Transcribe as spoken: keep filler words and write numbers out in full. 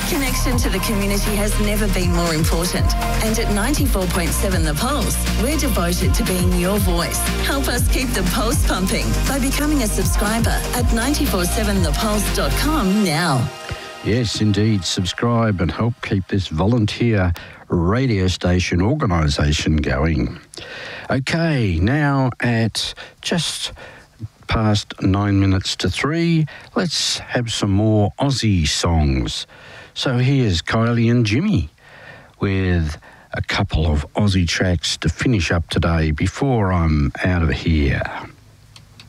Connection to the community has never been more important. And at ninety-four point seven The Pulse, we're devoted to being your voice. Help us keep the pulse pumping by becoming a subscriber at nine four seven the pulse dot com now. Yes, indeed. Subscribe and help keep this volunteer radio station organisation going. Okay, now at just past nine minutes to three, let's have some more Aussie songs. So here's Kylie and Jimmy with a couple of Aussie tracks to finish up today before I'm out of here.